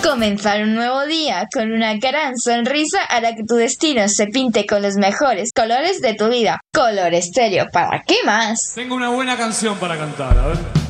Comenzar un nuevo día con una gran sonrisa hará que tu destino se pinte con los mejores colores de tu vida. Color Estéreo, ¿para qué más? Tengo una buena canción para cantar, a ver.